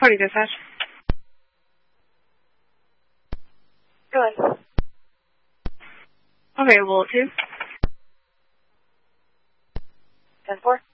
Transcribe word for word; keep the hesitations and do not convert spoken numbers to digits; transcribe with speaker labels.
Speaker 1: twenty dispatch.
Speaker 2: Go ahead.
Speaker 1: Okay, well, two.
Speaker 2: ten four.